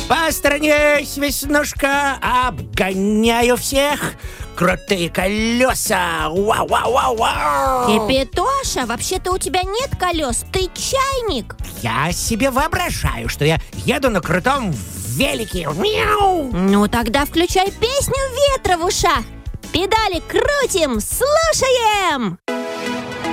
Посторонись, Веснушка, обгоняю всех. Крутые колеса. Вау-вау-вау-вау. Кипятоша, вообще-то у тебя нет колес, ты чайник. Я себе воображаю, что я еду на крутом велике. Мяу. Ну тогда включай песню ветра в ушах. Педали крутим, слушаем.